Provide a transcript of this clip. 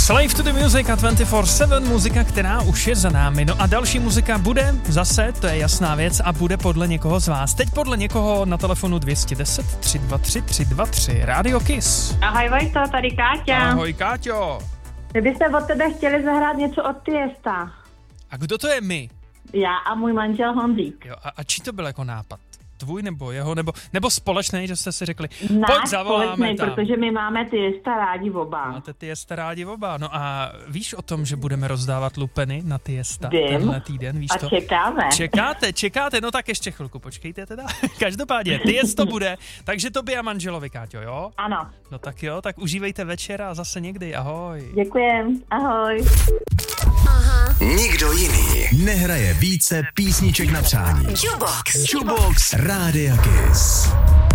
Slave to the Music a 24/7 muzika, která už je za námi. No a další muzika bude zase, to je jasná věc, a bude podle někoho z vás. Teď podle někoho na telefonu 210 323 323. Radio Kiss. Ahoj Vojto, tady Káťa. Ahoj Káťo. My bychom od tebe chtěli zahrát něco od Tiesta. A kdo to je my? Já a můj manžel Honzík. Jo, a čí to byl jako nápad? Tvůj nebo jeho, nebo společný, že jste si řekli, Náš pojď zavoláme společný, tam. protože my máme Tiesta rádi oba. Máte Tiesta rádi oba. No a víš o tom, že budeme rozdávat lupeny na Tiesta Vím. tenhle týden, víš A to? Čekáte, no tak ještě chvilku, počkejte teda. Každopádně, Tiesto bude, takže tobě a manželovi, Káťo, jo? Ano. No tak jo, tak užívejte večer a zase někdy, ahoj. Děkujem, ahoj. Nikdo jiný nehraje více písniček na přání. Jukebox. Jukebox Rádia Kiss.